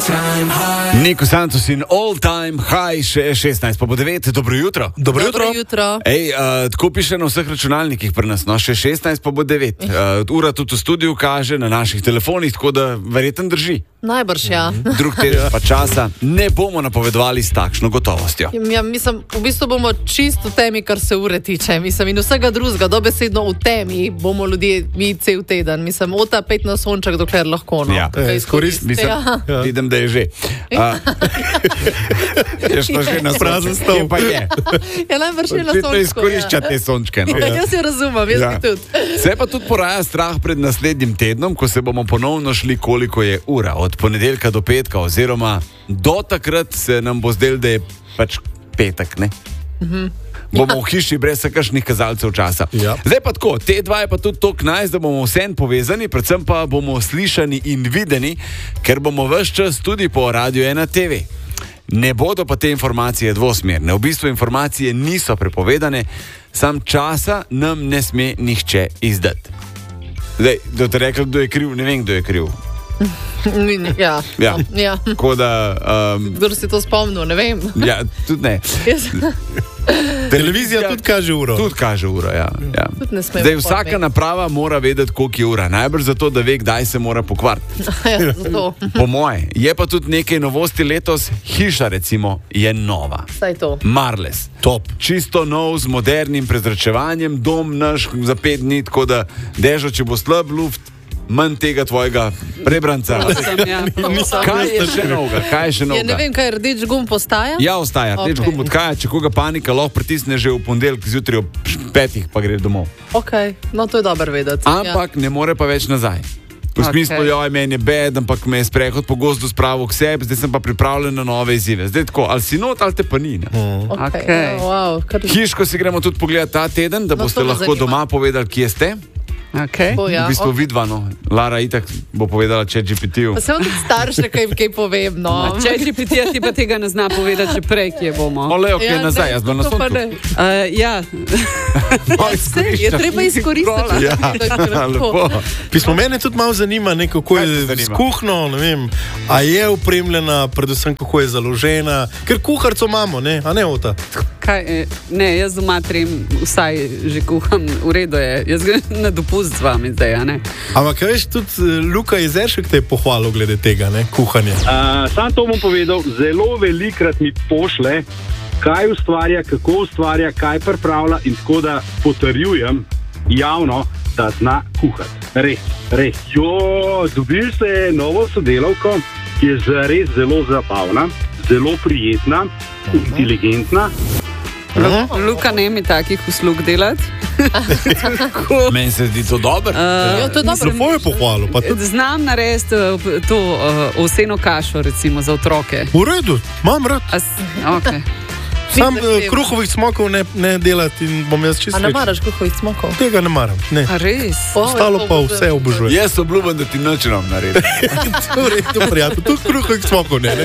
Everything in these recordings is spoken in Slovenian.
Niko Santos in All Time High, še 16 pa bo 9. Dobro jutro. Dobro jutro. Tako piše na vseh računalnikih pri nas, no, še 16 pa bo 9. Ura tudi v studiu kaže na naših telefonih, tako da verjetno drži. Najbrž, ja. Drug teden pa časa ne bomo napovedovali s takšno gotovostjo. Ja, mislim, v bistvu bomo čisto v temi, kar se ure tiče. Mislim, in vsega drugega, dobesedno v temi bomo ljudje mi cel teden. Mislim, ota 5 na sonček, dokler lahko. No. Ja, izkoristite. Ja. Vidim, da je že. Je šlo že na prazen stol. Pa je. Ja, najbrž je na sončku. Izkoriščate sončke. No. Ja, jaz jo razumem, jaz bi tudi. Se pa tudi poraja strah pred naslednjim tednom, ko se bomo ponovno šli, koliko je ura. Od ponedeljka do petka, oziroma do takrat se nam bo zdel, da je pač petek, ne? Bomo v hiši brez kakšnih kazalcev časa. Ja. Zdaj pa tako, te dva je pa tudi toliko nice, da bomo vsem povezani, predvsem pa bomo slišani in videni, ker bomo ves čas tudi po Radio 1 TV. Ne bodo pa te informacije dvosmerne. V bistvu informacije niso prepovedane, sam časa nam ne sme nihče izdati. Zdaj, da te rekli, kdo je kriv, ne vem, kdo je kriv. Ja. Tako da... Kdo si to spomnil, ne vem. Ja, tudi ne. Televizija tudi kaže uro. Tudi kaže uro, ja. Zdaj, vsaka naprava mora vedeti, koliko je ura. Najbrž zato, da ve, kdaj se mora pokvariti. Ja, zato. Po moje. Je pa tudi nekaj novosti letos. Hiša, recimo, je nova. Saj to. Marles. Top. Čisto nov, z modernim prezračevanjem. Dom naš za 5 dni, tako da dežo, če bo slab luft, manj tega tvojega prebranca. Kaj je še novega? Ja, ne vem, kaj rdeč gumb ostaja? Ja, ostaja. Rdeč gumb odhaja, če koga panika, lahko pritisne že v ponedeljek zjutraj ob 5, pa gre domov. Ok, no to je dobro vedeti. Ampak ne more pa več nazaj. V smislu, joj, meni je bed, ampak me je sprehod po gozdu spravil k sebi, zdaj sem pa pripravljen na nove izzive. Zdaj tako, ali si not, ali te pa ni. Wow, Hiško si gremo tudi pogledati ta teden, da boste lahko doma povedali, kje ste. Okay. V bistvu vidva, no. Lara itak bo povedala ChatGPT-ju. Pa sem tudi starša, kaj povem, no. ChatGPT ti pa tega ne zna povedati že prej, kje bomo. Ole, ok, nazaj, jaz bom na sončku. Ja. Je treba izkoristiti. Ja, lepo. Pismo, mene tudi malo zanima, kako je z kuhno, ne vem, a je opremljena, predvsem kako je založena, ker kuharco imamo, ne, a ne ota? Ne, jaz doma trem vsaj že kuham, v redu je. Jaz grem na dopust z vami zdaj, a ne? Ampak veš, tudi Luka Jezeršek te je pohvalil glede tega, ne, kuhanja. Sam to bom povedal, zelo velikrat mi pošle, kaj ustvarja, kako ustvarja, kaj pripravlja in tako da potrjujem javno, da zna kuhati. Res. Dobil se novo sodelavko, ki je res zelo zabavna, zelo prijetna, inteligentna. Luka ne mi takih uslug delati. Meni se zdi to dobro. To je dobro. Lepo je pohvalil. Znam narediti to ovseno kašo, recimo, za otroke. V redu, imam rad. Okay. Sam kruhovih smokov ne delati in bom jaz čisto. A ne maraš kruhovih smokov? Tega ne maram, ne. A res? Ostalo pa vse obožujem. Jaz obljubim, da ti nočem narediti. To je redo, prijatelj. Tudi kruhovih smokov ne.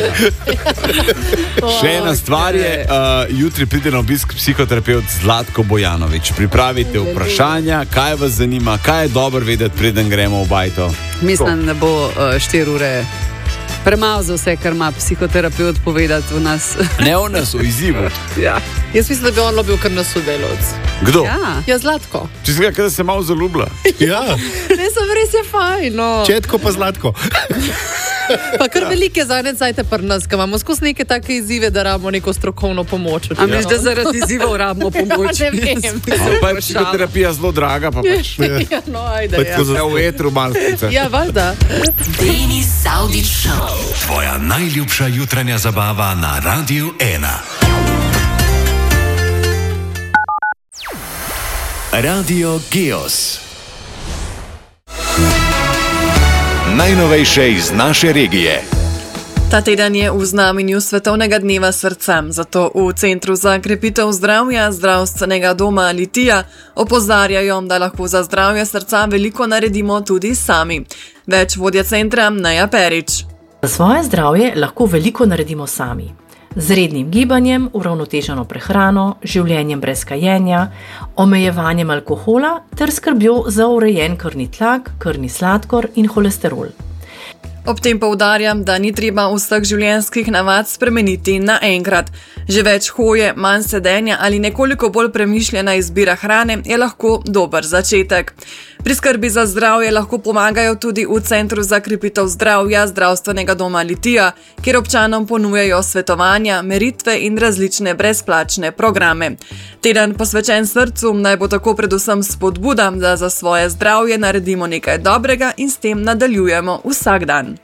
Še ena stvar je, jutri pride na obisk psihoterapeut Zlatko Bojanović. Pripravite vprašanja, kaj vas zanima, kaj je dobro vedeti, preden gremo v bajto. Mislim, da bo 4 ure premalo za vse, kar ima psihoterapeut povedati v nas. Ne o nas, o izzivu. Ja. Jaz mislim, da bi on bil kar nas sodelavc. Kdo? Ja, Zlatko. Če se ga se malo zaljubila. Ja. Ne, sem res je fajn, no. Četko pa Zlatko. Pa kar velike zajte pri nas, ko imamo skozi neke take izzive, da rabimo neko strokovno pomoč. A misliš, da zaradi izzivov rabimo pomoč? Ne vem. Pa je psihoterapija zelo draga, pa pač. Ja, no, ajde, ja. V etru malo stice. Ja, valjda. Denis Saudić Show. Tvoja najljubša jutranja zabava na Radio 1. Radio Geos. Najnovejše iz naše regije. Ta teden je v znamenju Svetovnega dneva srca, zato v Centru za krepitev zdravja zdravstvenega doma Litija opozarjajo, da lahko za zdravje srca veliko naredimo tudi sami. Več vodja centra Naja Perič. Za svoje zdravje lahko veliko naredimo sami. Z rednim gibanjem, uravnoteženo prehrano, življenjem brez kajenja, omejevanjem alkohola ter skrbjo za urejen krvni tlak, krvni sladkor in holesterol. Ob tem poudarjam, da ni treba vseh življenjskih navad spremeniti naenkrat. Že več hoje, manj sedenja ali nekoliko bolj premišljena izbira hrane je lahko dober začetek. Pri skrbi za zdravje lahko pomagajo tudi v Centru za krepitev zdravja Zdravstvenega doma Litija, kjer občanom ponujajo svetovanja, meritve in različne brezplačne programe. Teden posvečen srcu naj bo tako predvsem spodbuda, da za svoje zdravje naredimo nekaj dobrega in s tem nadaljujemo vsak dan.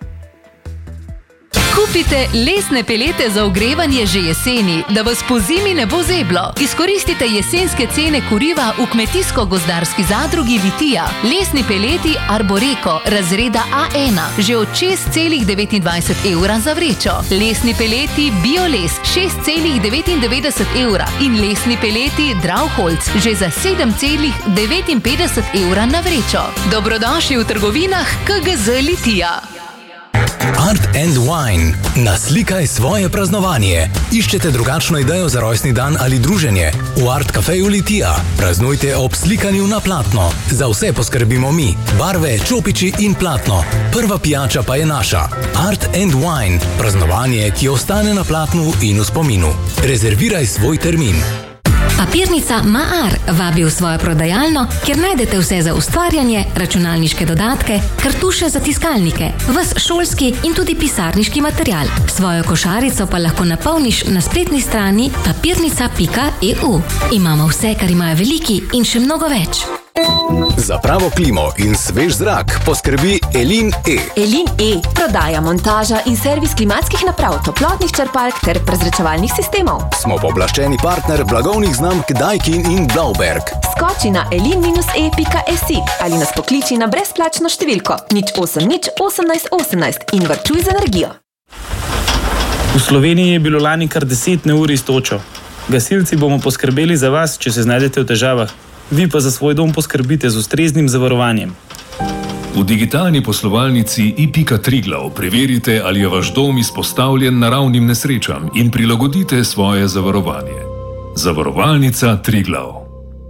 Kupite lesne pelete za ogrevanje že jeseni, da vas po zimi ne bo zeblo. Izkoristite jesenske cene kuriva v Kmetijsko-gozdarski zadrugi Litija. Lesni peleti Arboreko razreda A1 že od 6,29 evra za vrečo. Lesni peleti Bioles 6,99 evra in lesni peleti Drauholz že za 7,59 evra na vrečo. Dobrodošli v trgovinah KGZ Litija. Art and Wine. Naslikaj svoje praznovanje. Iščete drugačno idejo za rojstni dan ali druženje? V Art Cafeju Litija. Praznujte ob slikanju na platno. Za vse poskrbimo mi. Barve, čopiči in platno. Prva pijača pa je naša. Art and Wine. Praznovanje, ki ostane na platnu in v spominu. Rezerviraj svoj termin. Papirnica Maar vabi v svojo prodajalno, kjer najdete vse za ustvarjanje, računalniške dodatke, kartuše za tiskalnike, ves šolski in tudi pisarniški material. Svojo košarico pa lahko napolniš na spletni strani papirnica.eu. Imamo vse, kar imajo veliki in še mnogo več. Za pravo klimo in svež zrak poskrbi Elin E. Elin E prodaja, montaža in servis klimatskih naprav, toplotnih črpalk ter prezračevalnih sistemov. Smo pooblaščeni partner blagovnih znamk Daikin in Blauberg. Skoči na elin-e.si ali nas pokliči na brezplačno številko 080 18 18 in varčuj z energijo. V Sloveniji je bilo lani kar 10 neurij s točo. Gasilci bomo poskrbeli za vas, če se znajdete v težavah. Vi pa za svoj dom poskrbite z ustreznim zavarovanjem. V digitalni poslovalnici i.triglav preverite, ali je vaš dom izpostavljen naravnim nesrečam in prilagodite svoje zavarovanje. Zavarovalnica Triglav.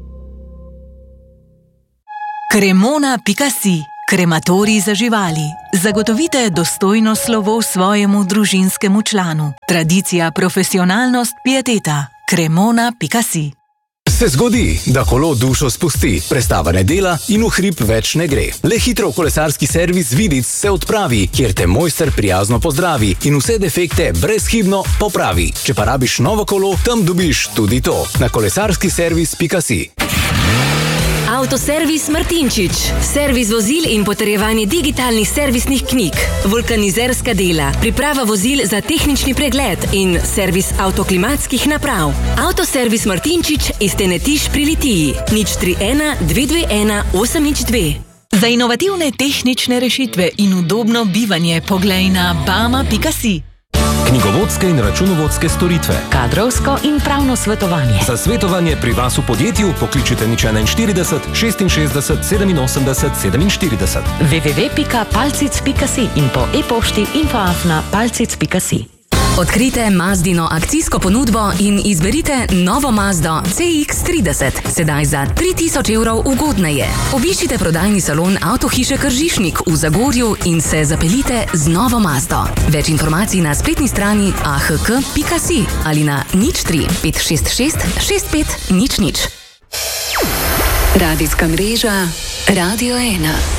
Cremona.si. Krematorij za živali. Zagotovite dostojno slovo svojemu družinskemu članu. Tradicija, profesionalnost, pieteta. Cremona.si. Se zgodi, da kolo dušo spusti, prestava ne dela in v hrib več ne gre. Le hitro kolesarski servis Vidic se odpravi, kjer te mojster prijazno pozdravi in vse defekte brezhibno popravi. Če pa rabiš novo kolo, tam dobiš tudi to. Na kolesarskiservis.si. Avtoservis Martinčič. Servis vozil in potrjevanje digitalnih servisnih knjig. Vulkanizerska dela. Priprava vozil za tehnični pregled in servis avtoklimatskih naprav. Avtoservis Martinčič iz Tenetiš pri Litiji. 031 221 802. Za inovativne tehnične rešitve in udobno bivanje poglej na bama.si. Knjigovodske in računovodske storitve. Kadrovsko in pravno svetovanje. Za svetovanje pri vas v podjetju pokličite 041 66 87 47. www.palcic.si in po e-pošti info@palcic.si. Odkrite Mazdino akcijsko ponudbo in izberite novo Mazdo CX-30, sedaj za 3000 evrov ugodneje. Obiščite prodajni salon Avtohiše Kržišnik v Zagorju in se zapeljite z novo Mazdo. Več informacij na spletni strani ahk.si ali na 03 566 65 00. Radijska mreža Radio 1.